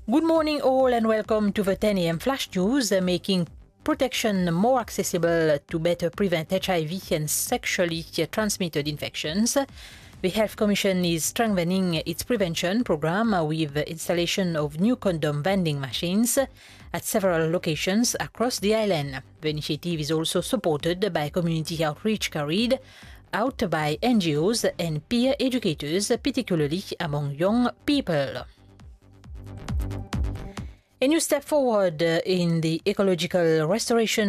Good morning all and welcome to the 10 a.m. Flash News, making protection more accessible to better prevent HIV and sexually transmitted infections. The Health Commission is strengthening its prevention program with the installation of new condom vending machines at several locations across the island. The initiative is also supported by community outreach carried out by NGOs and peer educators, particularly among young people. A new step forward in the ecological restoration